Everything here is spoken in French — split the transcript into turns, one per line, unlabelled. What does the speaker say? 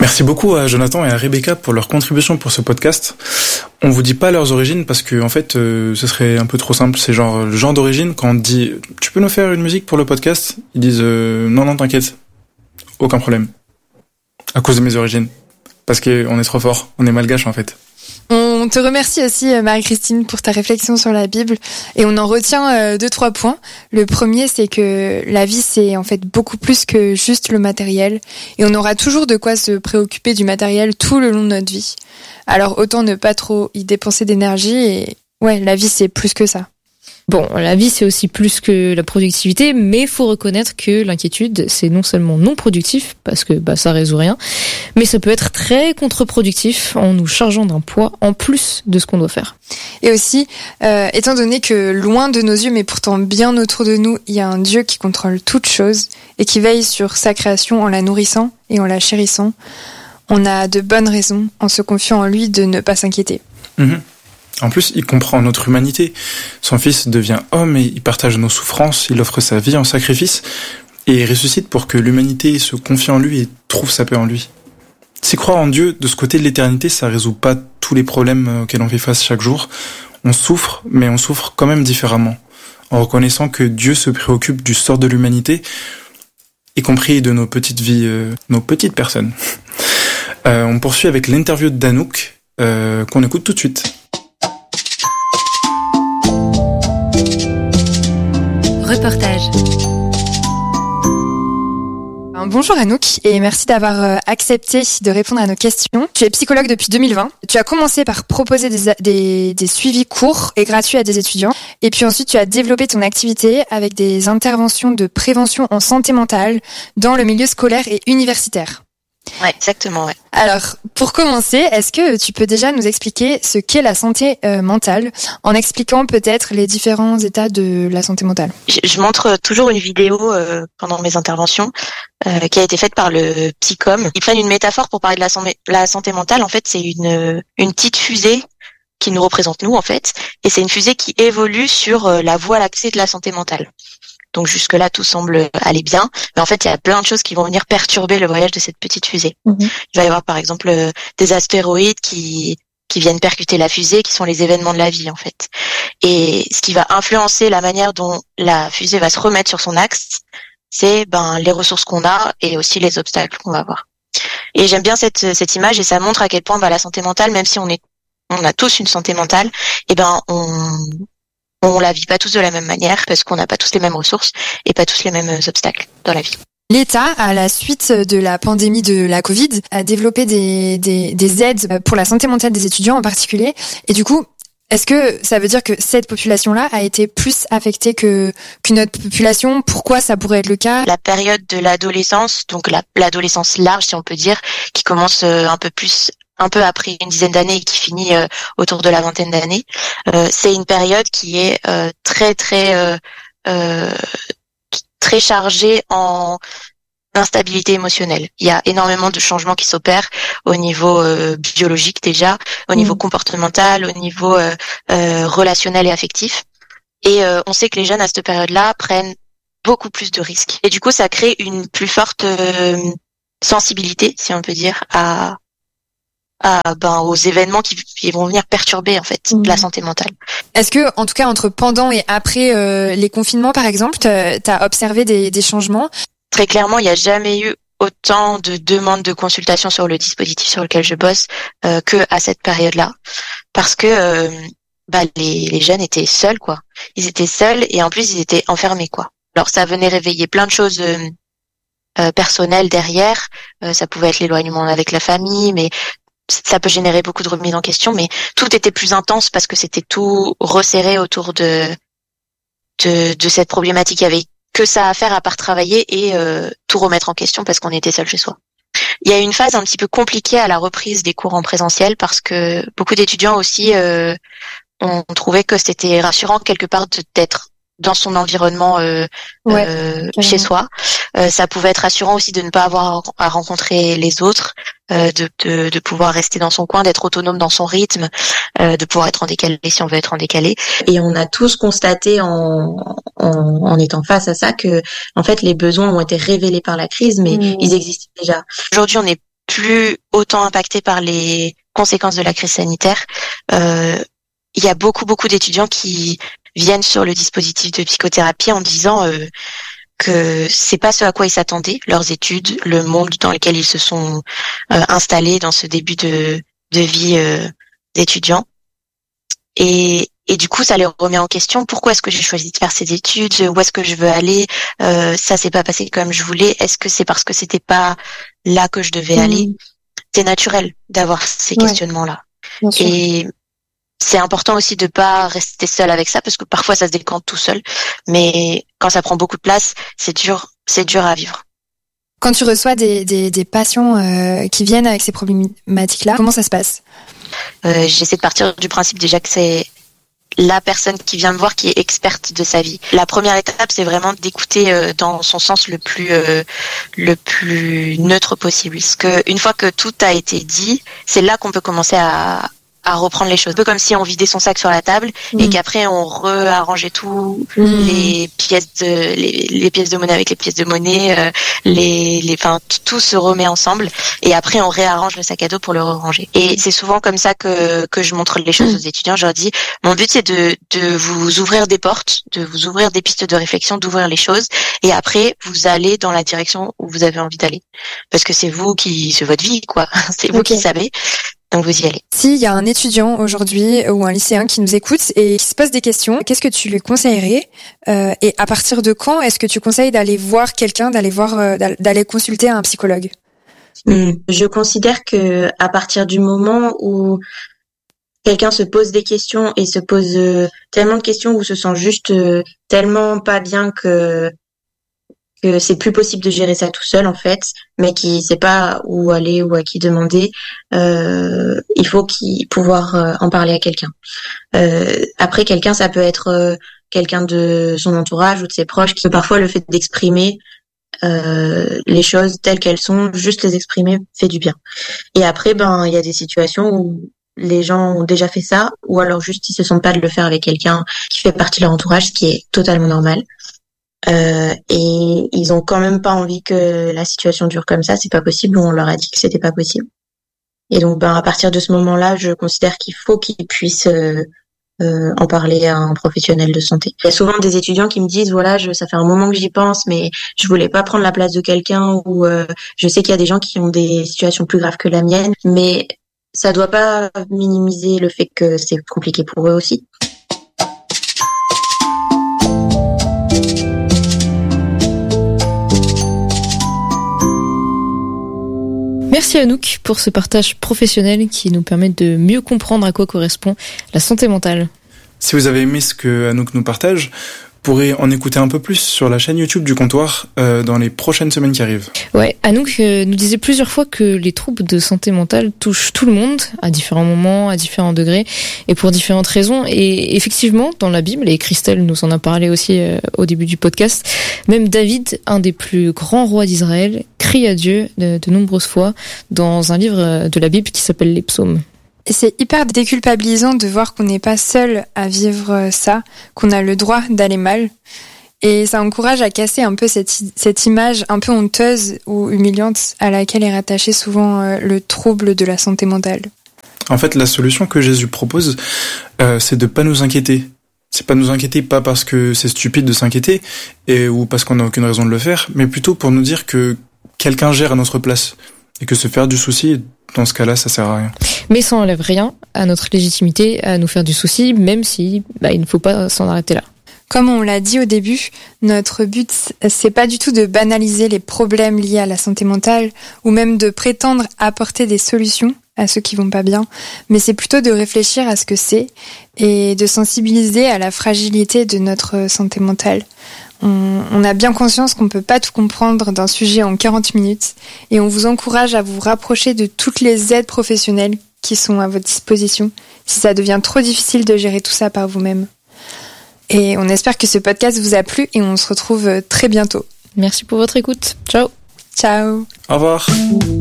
Merci beaucoup à Jonathan et à Rebecca pour leur contribution pour ce podcast. On vous dit pas leurs origines parce que en fait ce serait un peu trop simple. C'est genre le genre d'origine, quand on dit tu peux nous faire une musique pour le podcast, ils disent non t'inquiète, aucun problème. À cause de mes origines. Parce qu'on est trop fort, on est malgache en fait.
On te remercie aussi Marie-Christine pour ta réflexion sur la Bible et on en retient 2-3 points. Le premier, c'est que la vie c'est en fait beaucoup plus que juste le matériel et on aura toujours de quoi se préoccuper du matériel tout le long de notre vie. Alors autant ne pas trop y dépenser d'énergie et ouais, la vie c'est plus que ça.
Bon, la vie c'est aussi plus que la productivité, mais faut reconnaître que l'inquiétude c'est non seulement non productif, parce que ça résout rien, mais ça peut être très contre-productif en nous chargeant d'un poids en plus de ce qu'on doit faire.
Et aussi, étant donné que loin de nos yeux, mais pourtant bien autour de nous, il y a un Dieu qui contrôle toutes choses et qui veille sur sa création en la nourrissant et en la chérissant, on a de bonnes raisons, en se confiant en lui, de ne pas s'inquiéter.
En plus, il comprend notre humanité. Son fils devient homme et il partage nos souffrances, il offre sa vie en sacrifice et il ressuscite pour que l'humanité se confie en lui et trouve sa paix en lui. Si croire en Dieu, de ce côté de l'éternité, ça résout pas tous les problèmes auxquels on fait face chaque jour. On souffre, mais on souffre quand même différemment, en reconnaissant que Dieu se préoccupe du sort de l'humanité, y compris de nos petites vies, nos petites personnes. On poursuit avec l'interview de Danouk, qu'on écoute tout de suite.
Reportage.
Bonjour Anouk et merci d'avoir accepté de répondre à nos questions. Tu es psychologue depuis 2020. Tu as commencé par proposer des suivis courts et gratuits à des étudiants. Et puis ensuite, tu as développé ton activité avec des interventions de prévention en santé mentale dans le milieu scolaire et universitaire.
Ouais, exactement, ouais.
Alors, pour commencer, est-ce que tu peux déjà nous expliquer ce qu'est la santé mentale, en expliquant peut-être les différents états de la santé mentale?
Je montre toujours une vidéo pendant mes interventions qui a été faite par le Psycom. Ils prennent une métaphore pour parler de la santé mentale. En fait, c'est une petite fusée qui nous représente nous, en fait. Et c'est une fusée qui évolue sur la voie lactée de la santé mentale. Donc jusque-là, tout semble aller bien. Mais en fait, il y a plein de choses qui vont venir perturber le voyage de cette petite fusée. Il va y avoir, par exemple, des astéroïdes qui viennent percuter la fusée, qui sont les événements de la vie, en fait. Et ce qui va influencer la manière dont la fusée va se remettre sur son axe, c'est les ressources qu'on a et aussi les obstacles qu'on va avoir. Et j'aime bien cette image et ça montre à quel point la santé mentale, même si on a tous une santé mentale, on la vit pas tous de la même manière parce qu'on n'a pas tous les mêmes ressources et pas tous les mêmes obstacles dans la vie.
L'État, à la suite de la pandémie de la Covid, a développé des aides pour la santé mentale des étudiants en particulier. Et du coup, est-ce que ça veut dire que cette population-là a été plus affectée qu'une autre population? Pourquoi ça pourrait être le cas?
La période de l'adolescence, donc l'adolescence large si on peut dire, qui commence un peu après une dizaine d'années et qui finit autour de la vingtaine d'années, c'est une période qui est très chargée en instabilité émotionnelle. Il y a énormément de changements qui s'opèrent au niveau biologique déjà, au niveau comportemental, au niveau relationnel et affectif. Et on sait que les jeunes à cette période-là prennent beaucoup plus de risques. Et du coup, ça crée une plus forte sensibilité, si on peut dire, aux événements qui vont venir perturber en fait la santé mentale.
Est-ce que, en tout cas, entre pendant et après les confinements, par exemple, t'as observé des changements?
Très clairement, il n'y a jamais eu autant de demandes de consultation sur le dispositif sur lequel je bosse que à cette période-là, parce que les jeunes étaient seuls, quoi. Ils étaient seuls et en plus ils étaient enfermés, quoi. Alors ça venait réveiller plein de choses personnelles derrière. Ça pouvait être l'éloignement avec la famille, mais ça peut générer beaucoup de remises en question, mais tout était plus intense parce que c'était tout resserré autour de cette problématique. Il y avait que ça à faire à part travailler et tout remettre en question parce qu'on était seul chez soi. Il y a eu une phase un petit peu compliquée à la reprise des cours en présentiel parce que beaucoup d'étudiants aussi ont trouvé que c'était rassurant quelque part d'être dans son environnement chez soi. Ça pouvait être rassurant aussi de ne pas avoir à rencontrer les autres, de pouvoir rester dans son coin, d'être autonome dans son rythme, de pouvoir être en décalé si on veut être en décalé. Et on a tous constaté en étant face à ça que en fait les besoins ont été révélés par la crise, mais ils existaient déjà. Aujourd'hui, on est plus autant impactés par les conséquences de la crise sanitaire. Il y a beaucoup d'étudiants qui viennent sur le dispositif de psychothérapie en disant que c'est pas ce à quoi ils s'attendaient, leurs études, le monde dans lequel ils se sont installés dans ce début de vie d'étudiants. Et du coup, ça les remet en question. Pourquoi est-ce que j'ai choisi de faire ces études? Où est-ce que je veux aller? Ça s'est pas passé comme je voulais. Est-ce que c'est parce que c'était pas là que je devais aller? C'est naturel d'avoir ces questionnements-là. Et c'est important aussi de pas rester seul avec ça, parce que parfois ça se décante tout seul. Mais quand ça prend beaucoup de place, c'est dur à vivre.
Quand tu reçois des patients qui viennent avec ces problématiques-là, comment ça se passe?
J'essaie de partir du principe déjà que c'est la personne qui vient me voir qui est experte de sa vie. La première étape, c'est vraiment d'écouter dans son sens le plus neutre possible. Parce que une fois que tout a été dit, c'est là qu'on peut commencer à reprendre les choses. Un peu comme si on vidait son sac sur la table et qu'après on rearrangeait tout, les pièces de monnaie avec les pièces de monnaie, tout se remet ensemble et après on réarrange le sac à dos pour le ranger. Et c'est souvent comme ça que je montre les choses aux étudiants. Je leur dis, mon but c'est de vous ouvrir des portes, de vous ouvrir des pistes de réflexion, d'ouvrir les choses et après vous allez dans la direction où vous avez envie d'aller. Parce que c'est votre vie, quoi. C'est vous qui savez. Donc vous y allez.
S'il y a un étudiant aujourd'hui ou un lycéen qui nous écoute et qui se pose des questions, qu'est-ce que tu lui conseillerais et à partir de quand est-ce que tu conseilles d'aller voir quelqu'un, d'aller consulter un psychologue?
Je considère que à partir du moment où quelqu'un se pose des questions et se pose tellement de questions ou se sent juste tellement pas bien que c'est plus possible de gérer ça tout seul en fait, mais qui sait pas où aller ou à qui demander, il faut pouvoir en parler à quelqu'un. Après quelqu'un, ça peut être quelqu'un de son entourage ou de ses proches, qui parfois le fait d'exprimer les choses telles qu'elles sont, juste les exprimer fait du bien. Et après, il y a des situations où les gens ont déjà fait ça, ou alors juste ils se sentent pas de le faire avec quelqu'un qui fait partie de leur entourage, ce qui est totalement normal. Et ils ont quand même pas envie que la situation dure comme ça, c'est pas possible, ou on leur a dit que c'était pas possible. Et donc, à partir de ce moment-là, je considère qu'il faut qu'ils puissent en parler à un professionnel de santé. Il y a souvent des étudiants qui me disent, voilà, ça fait un moment que j'y pense, mais je voulais pas prendre la place de quelqu'un, ou je sais qu'il y a des gens qui ont des situations plus graves que la mienne, mais ça doit pas minimiser le fait que c'est compliqué pour eux aussi.
Merci Anouk pour ce partage professionnel qui nous permet de mieux comprendre à quoi correspond la santé mentale.
Si vous avez aimé ce que Anouk nous partage, vous pourrez en écouter un peu plus sur la chaîne YouTube du comptoir dans les prochaines semaines qui arrivent.
Ouais, Anouk nous disait plusieurs fois que les troubles de santé mentale touchent tout le monde à différents moments, à différents degrés et pour différentes raisons. Et effectivement, dans la Bible, et Christelle nous en a parlé aussi au début du podcast, même David, un des plus grands rois d'Israël, crie à Dieu de nombreuses fois dans un livre de la Bible qui s'appelle les Psaumes.
Et c'est hyper déculpabilisant de voir qu'on n'est pas seul à vivre ça, qu'on a le droit d'aller mal. Et ça encourage à casser un peu cette image un peu honteuse ou humiliante à laquelle est rattaché souvent le trouble de la santé mentale.
En fait, la solution que Jésus propose, c'est de pas nous inquiéter. C'est pas nous inquiéter, pas parce que c'est stupide de s'inquiéter ou parce qu'on n'a aucune raison de le faire, mais plutôt pour nous dire que quelqu'un gère à notre place. Et que se faire du souci, dans ce cas-là, ça sert à rien.
Mais ça enlève rien à notre légitimité à nous faire du souci, même si il ne faut pas s'en arrêter là.
Comme on l'a dit au début, notre but, c'est pas du tout de banaliser les problèmes liés à la santé mentale ou même de prétendre apporter des solutions à ceux qui vont pas bien, mais c'est plutôt de réfléchir à ce que c'est et de sensibiliser à la fragilité de notre santé mentale. On a bien conscience qu'on peut pas tout comprendre d'un sujet en 40 minutes et on vous encourage à vous rapprocher de toutes les aides professionnelles qui sont à votre disposition si ça devient trop difficile de gérer tout ça par vous-même. Et on espère que ce podcast vous a plu et on se retrouve très bientôt.
Merci pour votre écoute. Ciao.
Ciao.
Au revoir.